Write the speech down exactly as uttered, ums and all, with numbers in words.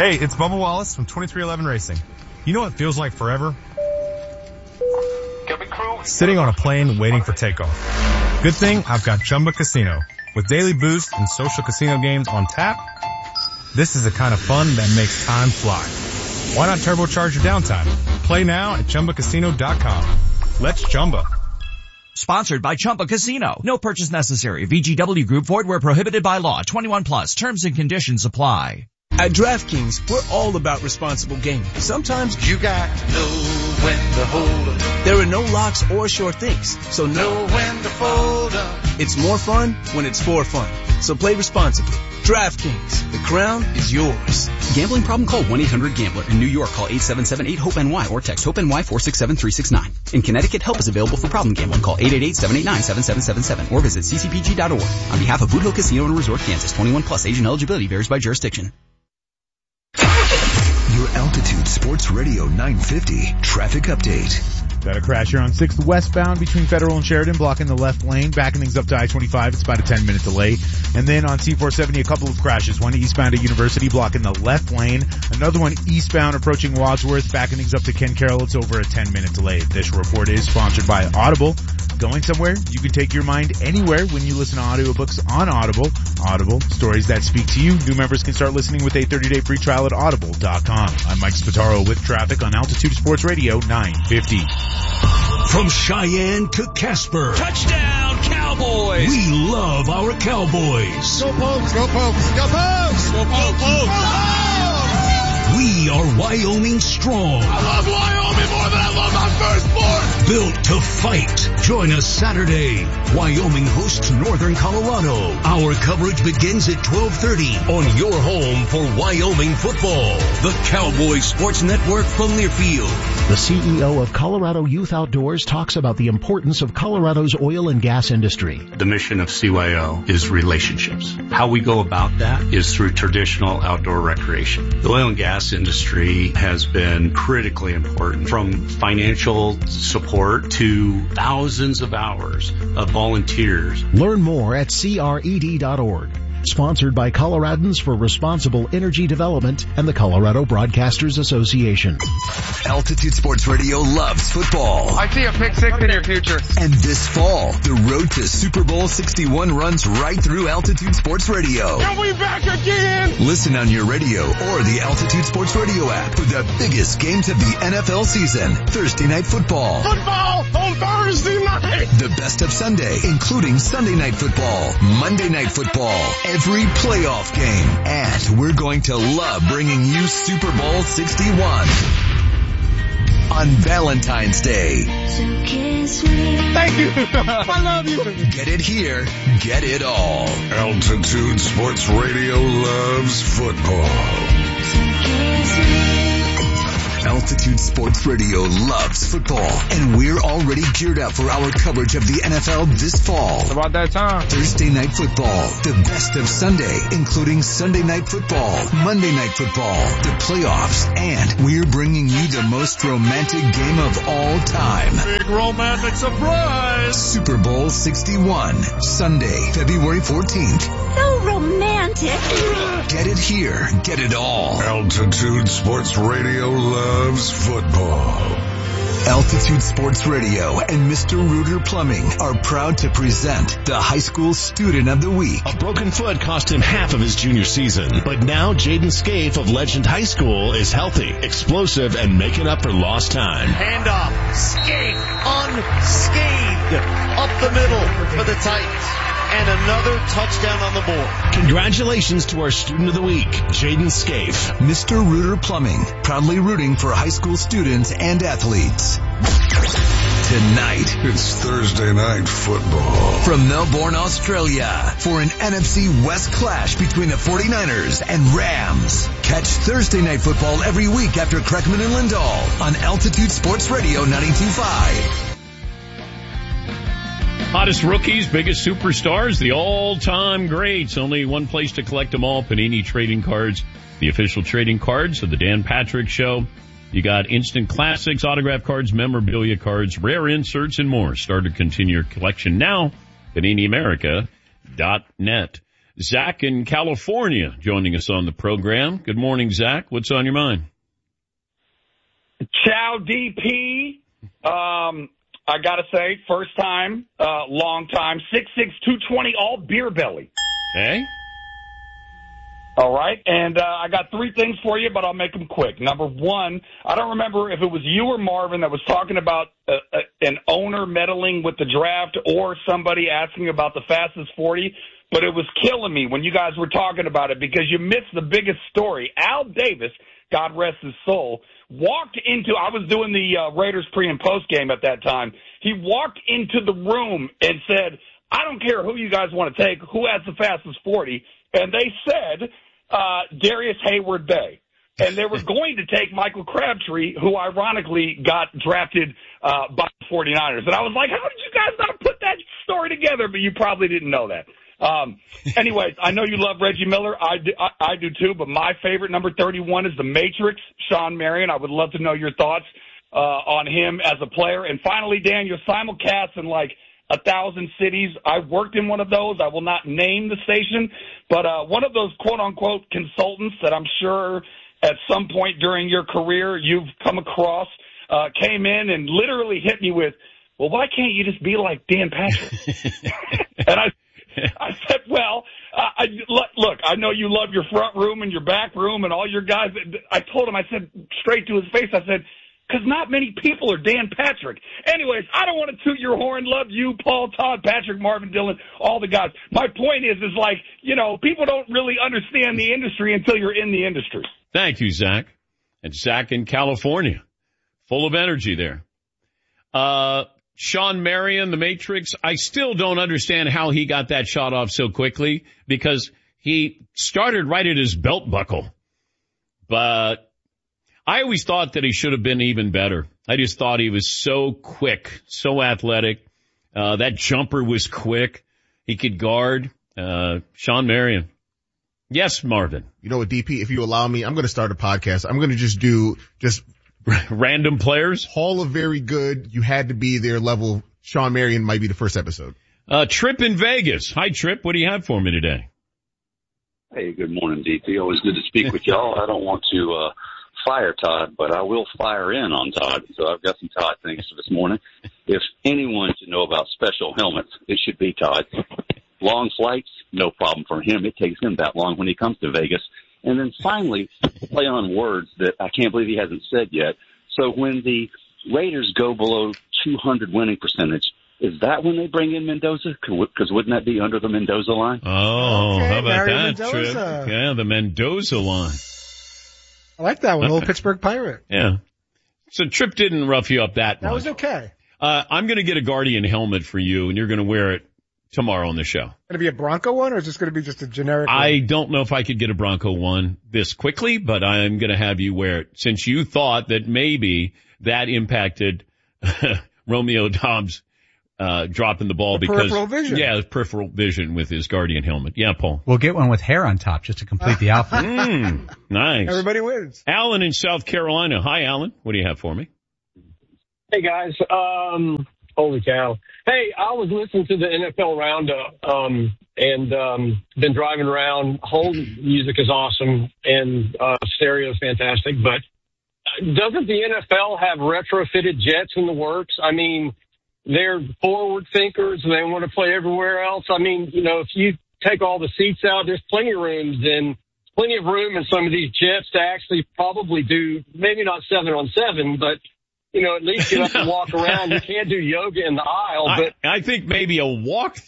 Hey, it's Bubba Wallace from twenty-three eleven Racing. You know what feels like forever? Sitting on a plane waiting for takeoff. Good thing I've got Chumba Casino. With daily boosts and social casino games on tap, this is the kind of fun that makes time fly. Why not turbocharge your downtime? Play now at Chumba Casino dot com. Let's Chumba. Sponsored by Chumba Casino. No purchase necessary. V G W Group. Void where prohibited by law. twenty-one plus. Terms and conditions apply. At DraftKings, we're all about responsible gaming. Sometimes you got to know when to hold up. There are no locks or sure things, so know when to fold up. It's more fun when it's for fun. So play responsibly. DraftKings, the crown is yours. Gambling problem? Call one eight hundred gambler. In New York, call eight seven seven eight hope N Y or text HOPE-NY four six seven three six nine. In Connecticut, help is available for problem gambling. Call eight eight eight seven eight nine seven seven seven seven or visit c c p g dot org. On behalf of Boot Hill Casino and Resort, Kansas, twenty-one plus. Age and eligibility varies by jurisdiction. Your Altitude Sports Radio nine fifty traffic update. Got a crash here on sixth westbound between Federal and Sheridan, blocking the left lane, backing things up to I twenty-five. It's about a ten minute delay. And then on T four seventy, a couple of crashes. One eastbound at University, blocking the left lane. Another one eastbound approaching Wadsworth, backing things up to Ken Carroll. It's over a ten minute delay. This report is sponsored by Audible. Going somewhere? You can take your mind anywhere when you listen to audiobooks on Audible. Audible, stories that speak to you. New members can start listening with a thirty day free trial at audible dot com. I'm Mike Spataro with traffic on Altitude Sports Radio nine fifty. From Cheyenne to Casper. Touchdown, Cowboys! We love our Cowboys. Go Pokes, go Pokes, go Pokes! Go Pokes! Go Pokes! We are Wyoming strong. I love Wyoming more than I love my firstborn. Built to fight. Join us Saturday. Wyoming hosts Northern Colorado. Our coverage begins at twelve thirty on your home for Wyoming football. The Cowboy Sports Network from Learfield. The C E O of Colorado Youth Outdoors talks about the importance of Colorado's oil and gas industry. The mission of C Y O is relationships. How we go about that is through traditional outdoor recreation. The oil and gas industry has been critically important, from financial support to thousands of hours of volunteers. Learn more at C R E D dot org. Sponsored by Coloradans for Responsible Energy Development and the Colorado Broadcasters Association. Altitude Sports Radio loves football. I see a pick six in your future. And this fall, the road to Super Bowl sixty-one runs right through Altitude Sports Radio. Are we back again? Listen on your radio or the Altitude Sports Radio app for the biggest games of the N F L season. Thursday Night Football. Football on Thursday night. The best of Sunday, including Sunday Night Football, Monday Night Football, every playoff game. And we're going to love bringing you Super Bowl sixty-one on Valentine's Day. Thank you. I love you. Get it here. Get it all. Altitude Sports Radio loves football. Altitude Sports Radio loves football, and we're already geared up for our coverage of the N F L this fall. It's about that time. Thursday Night Football, the best of Sunday, including Sunday Night Football, Monday Night Football, the playoffs, and we're bringing you the most romantic game of all time. Big romantic surprise. Super Bowl sixty-one, Sunday, February fourteenth. So romantic. Get it here. Get it all. Altitude Sports Radio loves football. Altitude Sports Radio and Mister Reuter Plumbing are proud to present the High School Student of the Week. A broken foot cost him half of his junior season, but now Jaden Scaife of Legend High School is healthy, explosive, and making up for lost time. Hand off. Scaife unscathed up the middle for the Titans. And another touchdown on the board. Congratulations to our Student of the Week, Jaden Scaife. Mister Reuter Plumbing, proudly rooting for high school students and athletes. Tonight, it's Thursday Night Football. From Melbourne, Australia, for an N F C West clash between the forty-niners and Rams. Catch Thursday Night Football every week after Kreckman and Lindahl on Altitude Sports Radio ninety-two point five. Hottest rookies, biggest superstars, the all-time greats. Only one place to collect them all, Panini Trading Cards, the official trading cards of the Dan Patrick Show. You got instant classics, autograph cards, memorabilia cards, rare inserts, and more. Start or continue your collection now, panini america dot net. Zach in California joining us on the program. Good morning, Zach. What's on your mind? Ciao, D P. Um, I got to say, first time, uh, long time, six six, two twenty, all beer belly. Okay. All right, and uh, I got three things for you, but I'll make them quick. Number one, I don't remember if it was you or Marvin that was talking about uh, uh, an owner meddling with the draft or somebody asking about the fastest forty, but it was killing me when you guys were talking about it because you missed the biggest story. Al Davis, God rest his soul, walked into, I was doing the uh, Raiders pre- and post game at that time. He walked into the room and said, I don't care who you guys want to take, who has the fastest forty, and they said uh, Darius Hayward-Bay. And they were going to take Michael Crabtree, who ironically got drafted uh, by the forty-niners. And I was like, how did you guys not put that story together? But you probably didn't know that. Um, anyways, I know you love Reggie Miller. I do, I, I do too, but my favorite number thirty-one is The Matrix, Sean Marion. I would love to know your thoughts uh, on him as a player. And finally, Dan, your simulcast in like a thousand cities. I worked in one of those. I will not name the station, but uh, one of those quote-unquote consultants that I'm sure at some point during your career you've come across uh, came in and literally hit me with, well, why can't you just be like Dan Patrick? And I I said, well, uh, I, look, I know you love your front room and your back room and all your guys. I told him, I said straight to his face, I said, because not many people are Dan Patrick. Anyways, I don't want to toot your horn. Love you, Paul, Todd, Patrick, Marvin, Dylan, all the guys. My point is, is like, you know, people don't really understand the industry until you're in the industry. Thank you, Zach. And Zach in California. Full of energy there. Uh, Sean Marion, The Matrix, I still don't understand how he got that shot off so quickly because he started right at his belt buckle. But I always thought that he should have been even better. I just thought he was so quick, so athletic. Uh, that jumper was quick. He could guard. Uh, Sean Marion. Yes, Marvin. You know what, D P, if you allow me, I'm going to start a podcast. I'm going to just do just random players. Hall of Very Good. You had to be there level. Sean Marion might be the first episode. Uh, Trip in Vegas. Hi, Trip. What do you have for me today? Hey, good morning, D P. Always good to speak with y'all. I don't want to, uh, fire Todd, but I will fire in on Todd. So I've got some Todd things for this morning. If anyone should know about special helmets, it should be Todd. Long flights, no problem for him. It takes him that long when he comes to Vegas. And then finally, play on words that I can't believe he hasn't said yet. So when the Raiders go below two hundred winning percentage, is that when they bring in Mendoza? Because wouldn't that be under the Mendoza line? Oh, okay, how about Mario that, Mendoza. Trip? Yeah, the Mendoza line. I like that one, old Pittsburgh Pirate. Yeah. So Trip didn't rough you up that much. That was okay. Uh, I'm going to get a Guardian helmet for you, and you're going to wear it tomorrow on the show. Going to be a Bronco one, or is this going to be just a generic one? I don't know if I could get a Bronco one this quickly, but I'm going to have you wear it since you thought that maybe that impacted Romeo Dobbs uh dropping the ball the because peripheral vision. Yeah, peripheral vision with his Guardian helmet. Yeah, Paul. We'll get one with hair on top just to complete the outfit. mm, nice. Everybody wins. Alan in South Carolina. Hi, Alan. What do you have for me? Hey guys. Um holy cow. Hey, I was listening to the N F L roundup um and um been driving around. Whole music is awesome and uh stereo is fantastic, but doesn't the N F L have retrofitted jets in the works? I mean, they're forward thinkers and they want to play everywhere else. I mean, you know, if you take all the seats out, there's plenty of rooms and plenty of room in some of these jets to actually probably do, maybe not seven on seven, but, you know, at least get up and walk around. You can't do yoga in the aisle, but I, I think maybe a walk